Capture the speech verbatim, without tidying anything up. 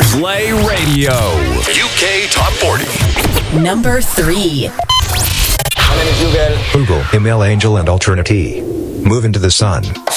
Play Radio. U K Top forty. Number three. My name is Google. Google, Email Angel and Alternate. Move into the Sun.